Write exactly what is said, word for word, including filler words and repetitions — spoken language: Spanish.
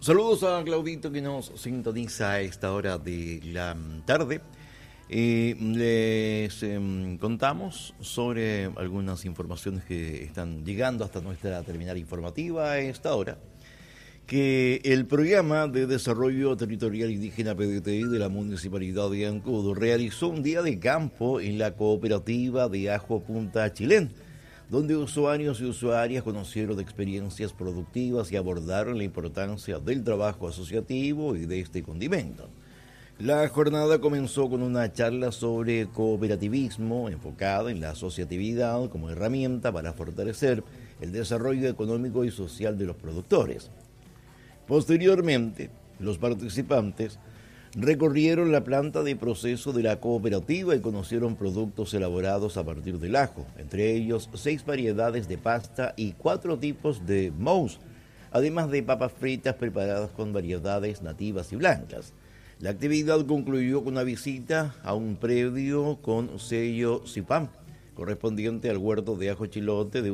Saludos a Claudito que nos sintoniza a esta hora de la tarde. Eh, les eh, contamos sobre algunas informaciones que están llegando hasta nuestra terminal informativa a esta hora. Que el Programa de Desarrollo Territorial Indígena P D T I de la Municipalidad de Ancud realizó un día de campo en la cooperativa de Ajo Punta Chilén, donde usuarios y usuarias conocieron de experiencias productivas y abordaron la importancia del trabajo asociativo y de este condimento. La jornada comenzó con una charla sobre cooperativismo enfocada en la asociatividad como herramienta para fortalecer el desarrollo económico y social de los productores. Posteriormente, los participantes recorrieron la planta de proceso de la cooperativa y conocieron productos elaborados a partir del ajo, entre ellos seis variedades de pasta y cuatro tipos de mousse, además de papas fritas preparadas con variedades nativas y blancas. La actividad concluyó con una visita a un predio con sello CIPAM, correspondiente al huerto de ajo chilote de